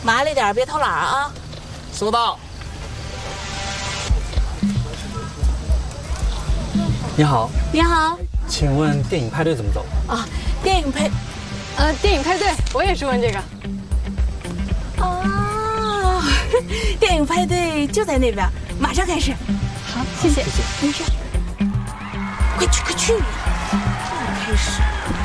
慢了点，别偷懒啊。 收到。你好， 你好。 请问电影派对怎么走？ 啊，电影派对，我也是问这个。哦，电影派对就在那边，马上开始。好，谢谢。没事。快去，正开始。